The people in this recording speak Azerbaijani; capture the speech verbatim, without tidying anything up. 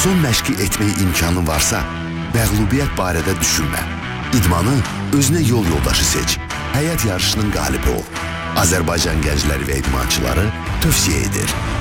son məşqi etmək imkanı varsa, məğlubiyyət barədə düşünmə. İdmanı özünə yol yoldaşı seç. Həyat yarışının qalibi ol. Azərbaycan gəncləri və idmançıları tövsiyə edir.